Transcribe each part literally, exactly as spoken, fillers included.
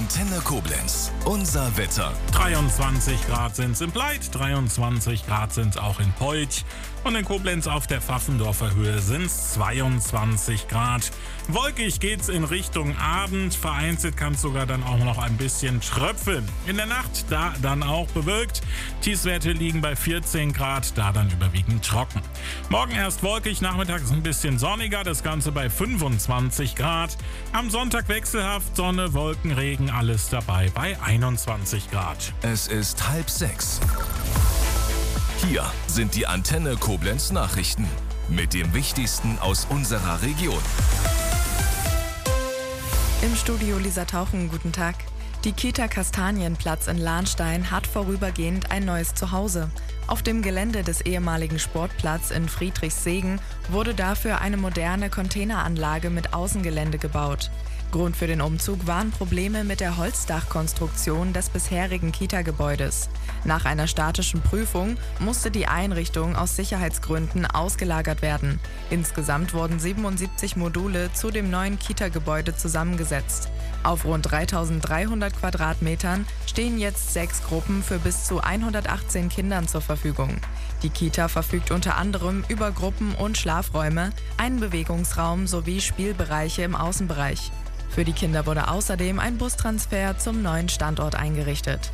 Antenne Koblenz. Unser Wetter. dreiundzwanzig Grad sind's in Pleit, dreiundzwanzig Grad sind's auch in Peuch. Und in Koblenz auf der Pfaffendorfer Höhe sind's zweiundzwanzig Grad. Wolkig geht's in Richtung Abend. Vereinzelt kann's sogar dann auch noch ein bisschen tröpfeln. In der Nacht da dann auch bewölkt. Tiefstwerte liegen bei vierzehn Grad, da dann überwiegend trocken. Morgen erst wolkig, nachmittags ein bisschen sonniger, das Ganze bei fünfundzwanzig Grad. Am Sonntag wechselhaft Sonne, Wolken, Regen, alles dabei bei einundzwanzig Grad. Es ist halb sechs. Hier sind die Antenne Koblenz Nachrichten mit dem Wichtigsten aus unserer Region. Im Studio Lisa Tauchen, guten Tag. Die Kita Kastanienplatz in Lahnstein hat vorübergehend ein neues Zuhause. Auf dem Gelände des ehemaligen Sportplatz in Friedrichssegen wurde dafür eine moderne Containeranlage mit Außengelände gebaut. Grund für den Umzug waren Probleme mit der Holzdachkonstruktion des bisherigen Kita-Gebäudes. Nach einer statischen Prüfung musste die Einrichtung aus Sicherheitsgründen ausgelagert werden. Insgesamt wurden siebenundsiebzig Module zu dem neuen Kita-Gebäude zusammengesetzt. Auf rund dreitausenddreihundert Quadratmetern stehen jetzt sechs Gruppen für bis zu hundertachtzehn Kindern zur Verfügung. Die Kita verfügt unter anderem über Gruppen- und Schlafräume, einen Bewegungsraum sowie Spielbereiche im Außenbereich. Für die Kinder wurde außerdem ein Bustransfer zum neuen Standort eingerichtet.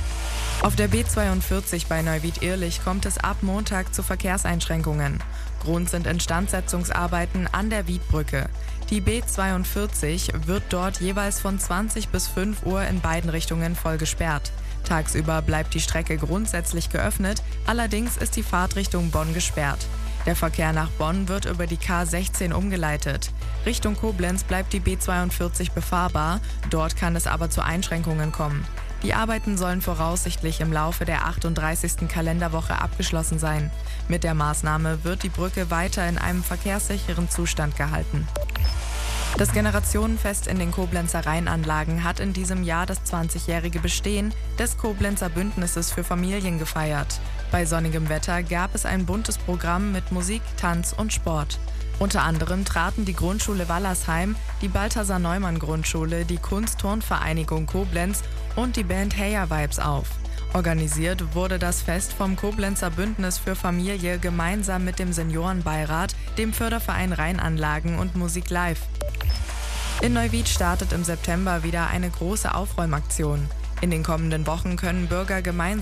Auf der B zweiundvierzig bei Neuwied-Irlich kommt es ab Montag zu Verkehrseinschränkungen. Grund sind Instandsetzungsarbeiten an der Wiedbrücke. Die B zweiundvierzig wird dort jeweils von zwanzig bis fünf Uhr in beiden Richtungen voll gesperrt. Tagsüber bleibt die Strecke grundsätzlich geöffnet, allerdings ist die Fahrtrichtung Bonn gesperrt. Der Verkehr nach Bonn wird über die K sechzehn umgeleitet. Richtung Koblenz bleibt die B zweiundvierzig befahrbar, dort kann es aber zu Einschränkungen kommen. Die Arbeiten sollen voraussichtlich im Laufe der achtunddreißigsten Kalenderwoche abgeschlossen sein. Mit der Maßnahme wird die Brücke weiter in einem verkehrssicheren Zustand gehalten. Das Generationenfest in den Koblenzer Rheinanlagen hat in diesem Jahr das zwanzigjährige Bestehen des Koblenzer Bündnisses für Familien gefeiert. Bei sonnigem Wetter gab es ein buntes Programm mit Musik, Tanz und Sport. Unter anderem traten die Grundschule Wallersheim, die Balthasar-Neumann-Grundschule, die Kunst-Turnvereinigung Koblenz und die Band Heya Vibes auf. Organisiert wurde das Fest vom Koblenzer Bündnis für Familie gemeinsam mit dem Seniorenbeirat, dem Förderverein Rheinanlagen und Musik Live. In Neuwied startet im September wieder eine große Aufräumaktion. In den kommenden Wochen können Bürger gemeinsam